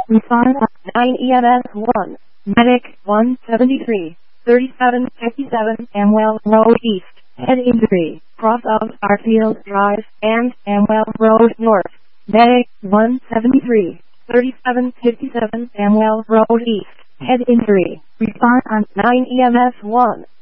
Respond 9 EMS 1. Medic 173. 3757 Amwell Road East. Head injury. Cross of Arfield Drive and Amwell Road North. Medic 173. 3757 Amwell Road East. Head injury. Respond on 9 EMS 1.